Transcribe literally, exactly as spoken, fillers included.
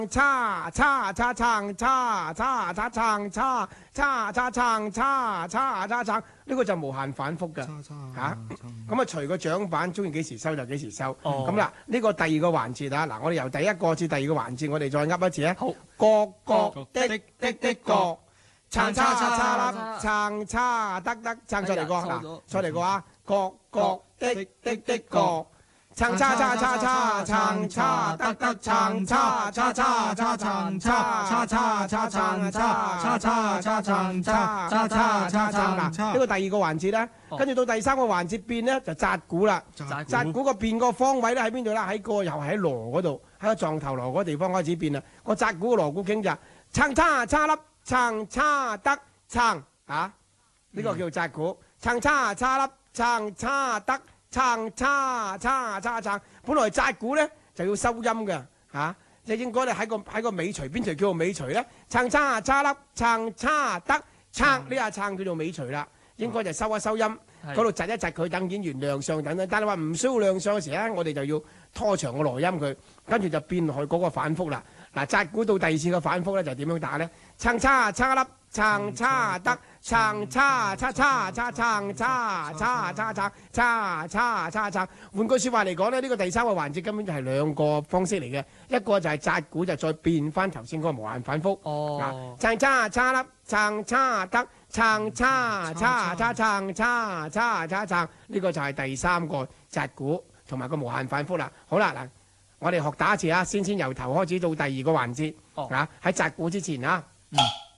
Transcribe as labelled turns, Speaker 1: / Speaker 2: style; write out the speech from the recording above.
Speaker 1: 叉叉叉撐叉叉叉撐叉叉叉撐叉叉叉撐，呢個就無限反覆㗎嚇。咁啊，隨個獎板中意幾時收就幾時收。咁啦，呢個第二個環節啊，嗱，我哋由第一個至第二個環節，我哋再噏一次啊。好，各各的的的各，撐叉叉叉粒，撐叉得得撐再嚟個嗱，再嚟個啊，各各的的的各。撐叉叉叉叉撐叉得得撐叉叉叉叉撐叉叉叉叉撐叉叉叉叉撐叉叉叉叉撐嗱，呢個第二個環節咧，跟住到第三個環節變咧就紮鼓啦。紮鼓個變個方位咧喺邊度咧？喺個又係喺鑼嗰度，喺個撞頭鑼嗰個地方開始變啦。個紮鼓個鑼鼓傾就撐叉叉粒撐叉得撐啊！呢個叫紮鼓，撐叉叉粒撐叉得。撐叉叉叉撐，本來紮鼓咧就要收音嘅嚇，即係應該咧喺個喺個尾錘，邊錘叫做尾錘咧？撐叉叉粒撐叉得撐，呢下撐叫做尾錘啦，應該就收一收音，嗰度窒一窒佢，等演員亮相等等。但係話唔需要亮相嘅時咧，我哋就要拖長個鑼音佢，跟住就變落去嗰個反覆啦。嗱，紮鼓到第二次嘅反覆咧就點樣打咧？撐叉叉粒撐叉得。撐叉叉叉叉撐叉叉叉叉叉叉叉叉，換句説話嚟講咧，呢個第三個環節根本就係兩個方式嚟嘅，一個就係紮鼓就再變翻頭先嗰個無限反覆。哦，撐叉叉粒撐叉得撐叉叉叉撐叉叉叉撐，呢個就係第三個紮鼓同埋個無限反覆啦。好啦，嗱，我哋學打一次啊，先先由頭開始到第二個環節。哦，啊喺紮鼓之前啊。嗯。